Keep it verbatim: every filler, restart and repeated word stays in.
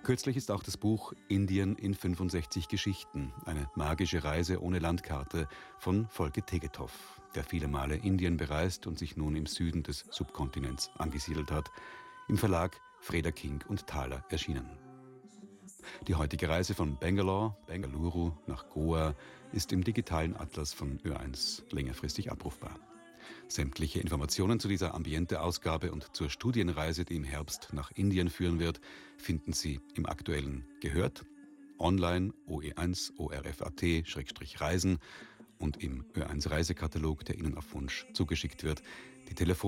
Kürzlich ist auch das Buch Indien in fünfundsechzig Geschichten, eine magische Reise ohne Landkarte von Volker Tegetthoff, der viele Male Indien bereist und sich nun im Süden des Subkontinents angesiedelt hat, im Verlag Freda King und Thaler erschienen. Die heutige Reise von Bangalore, Bengaluru nach Goa ist im digitalen Atlas von Ö eins längerfristig abrufbar. Sämtliche Informationen zu dieser Ambiente-Ausgabe und zur Studienreise, die im Herbst nach Indien führen wird, finden Sie im aktuellen Gehört, online O E eins O R F punkt A T Reisen und im Ö eins Reisekatalog, der Ihnen auf Wunsch zugeschickt wird. Die Telefon